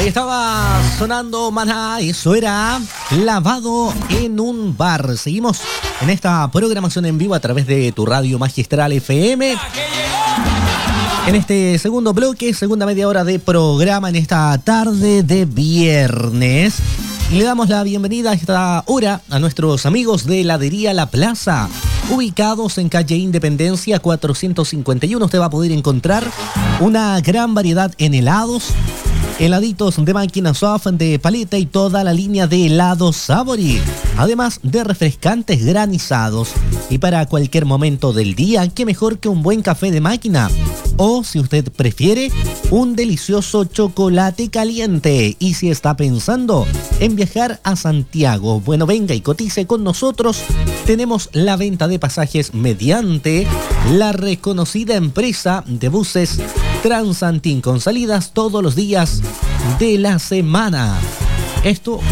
estaba sonando Maná, eso era Lavado en un bar. Seguimos en esta programación en vivo a través de tu radio Magistral FM. En este segundo bloque, segunda media hora de programa en esta tarde de viernes. Y le damos la bienvenida a esta hora a nuestros amigos de Heladería La Plaza, ubicados en calle Independencia 451. Usted va a poder encontrar una gran variedad en helados, heladitos de máquina soft, de paleta y toda la línea de helados Sabori, además de refrescantes granizados. Y para cualquier momento del día, qué mejor que un buen café de máquina. O, si usted prefiere, un delicioso chocolate caliente. Y si está pensando en viajar a Santiago, bueno, venga y cotice con nosotros. Tenemos la venta de pasajes mediante la reconocida empresa de buses Transantín, con salidas todos los días de la semana. Esto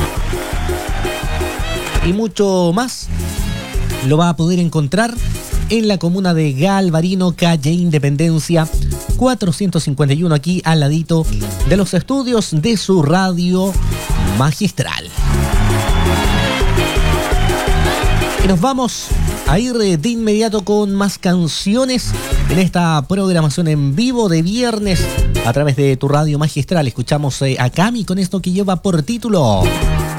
y mucho más lo va a poder encontrar en la comuna de Galvarino, calle Independencia 451, aquí al ladito de los estudios de su radio Magistral. Y nos vamos a ir de inmediato con más canciones en esta programación en vivo de viernes a través de tu radio Magistral. Escuchamos a Cami con esto que lleva por título